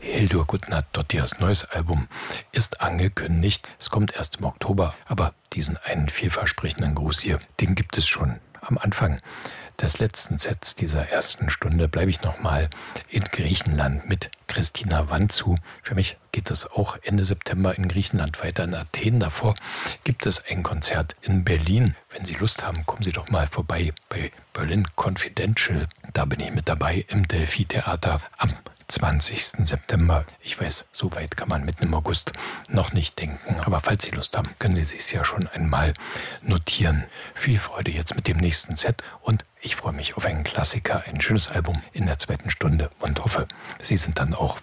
Hildur Gudnadóttirs neues Album ist angekündigt. Es kommt erst im Oktober, aber diesen einen vielversprechenden Gruß hier, den gibt es schon. Am Anfang des letzten Sets dieser ersten Stunde bleibe ich nochmal in Griechenland mit Christina Vantzou. Für mich geht es auch Ende September in Griechenland weiter, in Athen. Davor gibt es ein Konzert in Berlin. Wenn Sie Lust haben, kommen Sie doch mal vorbei bei Berlin Confidential. Da bin ich mit dabei im Delphi-Theater am 20. September. Ich weiß, so weit kann man mitten im August noch nicht denken. Aber falls Sie Lust haben, können Sie sich ja schon einmal notieren. Viel Freude jetzt mit dem nächsten Set und ich freue mich auf einen Klassiker, ein schönes Album in der zweiten Stunde und hoffe, Sie sind dann auch